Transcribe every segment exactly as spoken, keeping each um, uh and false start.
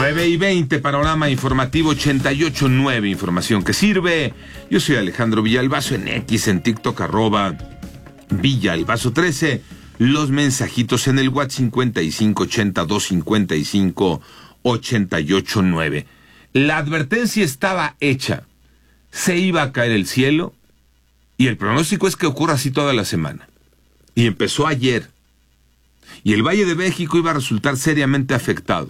nueve y veinte, panorama informativo ochenta y ocho punto nueve, información que sirve. Yo soy Alejandro Villalbazo, en X, en TikTok, arroba Villalbazo trece. Los mensajitos en el WhatsApp cincuenta y cinco ochenta dos cincuenta y cinco ochenta y ocho nueve. La advertencia estaba hecha. Se iba a caer el cielo y el pronóstico es que ocurra así toda la semana. Y empezó ayer. Y el Valle de México iba a resultar seriamente afectado.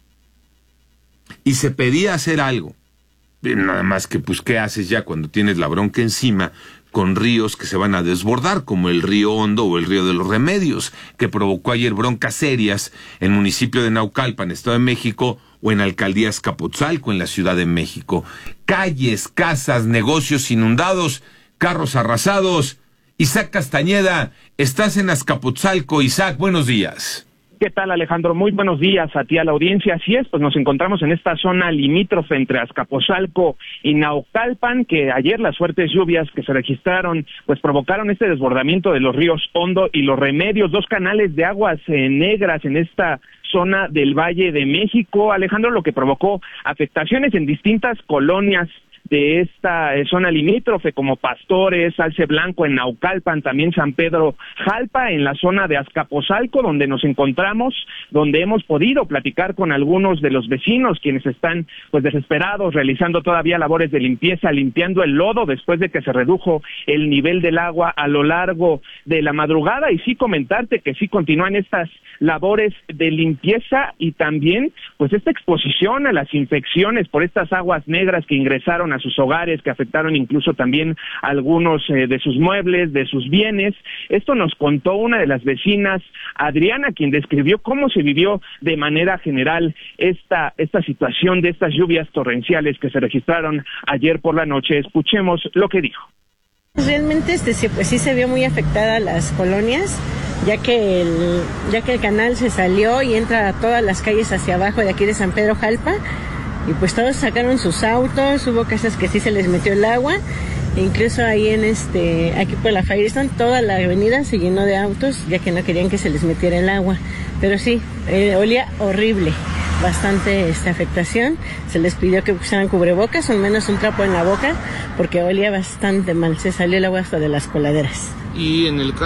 Y se pedía hacer algo. Nada más que, pues, ¿qué haces ya cuando tienes la bronca encima con ríos que se van a desbordar, como el río Hondo o el río de los Remedios, que provocó ayer broncas serias en el municipio de Naucalpan, Estado de México, o en Alcaldía Azcapotzalco, en la Ciudad de México? Calles, casas, negocios inundados, carros arrasados. Isaac Castañeda, estás en Azcapotzalco. Isaac, buenos días. ¿Qué tal, Alejandro? Muy buenos días a ti, a la audiencia. Así es, pues nos encontramos en esta zona limítrofe entre Azcapotzalco y Naucalpan, que ayer las fuertes lluvias que se registraron pues provocaron este desbordamiento de los ríos Hondo y los Remedios, dos canales de aguas eh, negras en esta zona del Valle de México, Alejandro, lo que provocó afectaciones en distintas colonias de esta eh, zona limítrofe, como Pastores, Alce Blanco en Naucalpan, también San Pedro Jalpa, en la zona de Azcapotzalco, donde nos encontramos, donde hemos podido platicar con algunos de los vecinos, quienes están pues desesperados, realizando todavía labores de limpieza, limpiando el lodo después de que se redujo el nivel del agua a lo largo de la madrugada. Y sí comentarte que sí continúan estas labores de limpieza y también pues esta exposición a las infecciones por estas aguas negras que ingresaron a sus hogares, que afectaron incluso también algunos eh, de sus muebles, de sus bienes. Esto nos contó una de las vecinas, Adriana, quien describió cómo se vivió de manera general esta, esta situación de estas lluvias torrenciales que se registraron ayer por la noche. Escuchemos lo que dijo. Realmente este, sí, pues sí se vio muy afectada las colonias, ya que el, ya que el canal se salió y entra a todas las calles hacia abajo de aquí de San Pedro Jalpa. Y pues todos sacaron sus autos, hubo casas que sí se les metió el agua, e incluso ahí en este, aquí por la Firestone, toda la avenida se llenó de autos, ya que no querían que se les metiera el agua. Pero sí, eh, olía horrible, bastante esta afectación. Se les pidió que usaran cubrebocas, o al menos un trapo en la boca, porque olía bastante mal, se salió el agua hasta de las coladeras. Y en el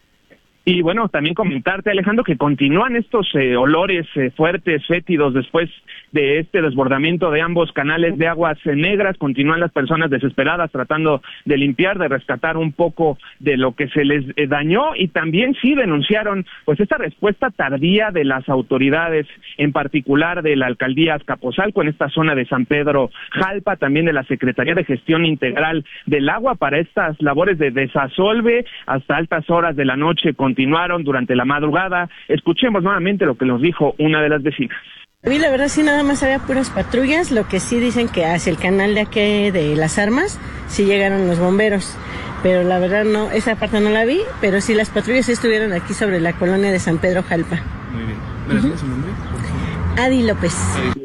Y bueno, también comentarte, Alejandro, que continúan estos eh, olores eh, fuertes, fétidos, después de este desbordamiento de ambos canales de aguas eh, negras. Continúan las personas desesperadas tratando de limpiar, de rescatar un poco de lo que se les eh, dañó, y también sí denunciaron pues esta respuesta tardía de las autoridades, en particular de la Alcaldía Azcapotzalco, en esta zona de San Pedro Jalpa, también de la Secretaría de Gestión Integral del Agua, para estas labores de desasolve hasta altas horas de la noche. Continuaron durante la madrugada. Escuchemos nuevamente lo que nos dijo una de las vecinas. Y la verdad sí, nada más había puras patrullas, lo que sí dicen que hacia el canal de aquí de Las Armas sí llegaron los bomberos, pero la verdad no, esa parte no la vi, pero sí las patrullas sí estuvieron aquí sobre la colonia de San Pedro Jalpa. Muy bien. ¿Me uh-huh. su nombre? Adi López. Adi.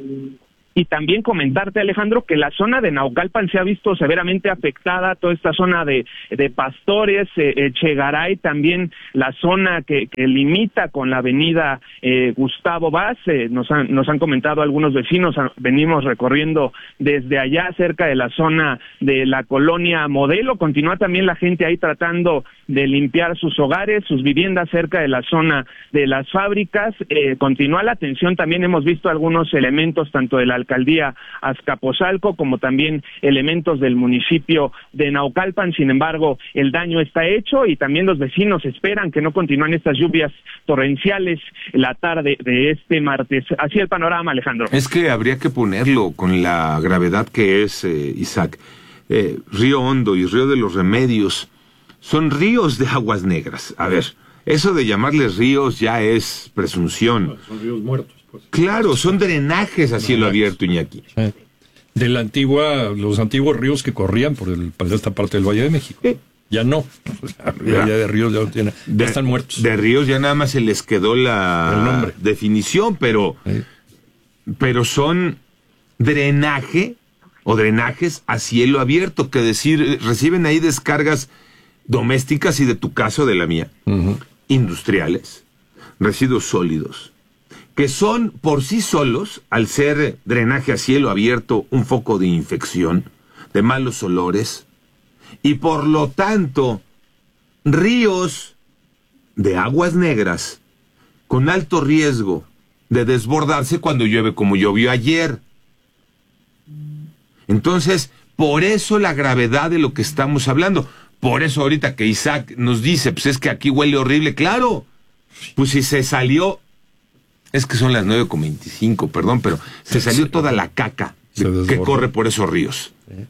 Y también comentarte, Alejandro, que la zona de Naucalpan se ha visto severamente afectada, toda esta zona de, de Pastores, eh, Chegaray, también la zona que, que limita con la avenida eh, Gustavo Vaz. Eh, nos, han, nos han comentado algunos vecinos, venimos recorriendo desde allá, cerca de la zona de la colonia Modelo. Continúa también la gente ahí tratando de limpiar sus hogares, sus viviendas cerca de la zona de las fábricas. Eh, continúa la atención, también hemos visto algunos elementos tanto de la Alcaldía Azcapotzalco como también elementos del municipio de Naucalpan. Sin embargo, el daño está hecho y también los vecinos esperan que no continúen estas lluvias torrenciales la tarde de este martes. Así el panorama, Alejandro. Es que habría que ponerlo con la gravedad que es, eh, Isaac. Eh, Río Hondo y Río de los Remedios son ríos de aguas negras. A ver, eso de llamarles ríos ya es presunción. No, son ríos muertos. Pues. Claro, son drenajes a cielo abierto, Iñaki. Sí. De la antigua, los antiguos ríos que corrían por, el, por esta parte del Valle de México. ¿Eh? Ya no. Ya, ya de ríos ya, no tiene, ya de, están muertos. De ríos ya nada más se les quedó la el nombre. definición, pero, sí. pero son drenaje o drenajes a cielo abierto, que decir, reciben ahí descargas domésticas y de tu caso, de la mía, uh-huh. industriales, residuos sólidos, que son por sí solos, al ser drenaje a cielo abierto, un foco de infección, de malos olores, y por lo tanto, ríos de aguas negras con alto riesgo de desbordarse cuando llueve como llovió ayer. Entonces, por eso la gravedad de lo que estamos hablando. Por eso ahorita que Isaac nos dice, pues es que aquí huele horrible. Claro, pues si se salió, es que son las nueve con veinticinco, perdón, pero se salió toda la caca de, que corre por esos ríos. ¿Sí?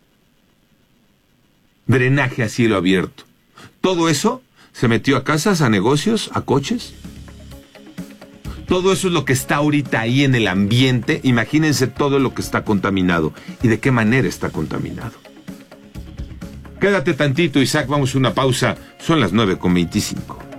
Drenaje a cielo abierto. Todo eso se metió a casas, a negocios, a coches. Todo eso es lo que está ahorita ahí en el ambiente. Imagínense todo lo que está contaminado y de qué manera está contaminado. Quédate tantito, Isaac, vamos a una pausa. Son las nueve con veinticinco.